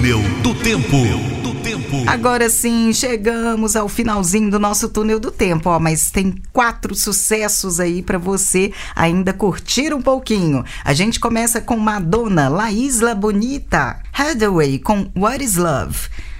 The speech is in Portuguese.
Túnel do Tempo. Agora sim, chegamos ao finalzinho do nosso Túnel do Tempo, ó, mas tem 4 sucessos aí pra você ainda curtir um pouquinho. A gente começa com Madonna, La Isla Bonita, Hathaway com What is Love,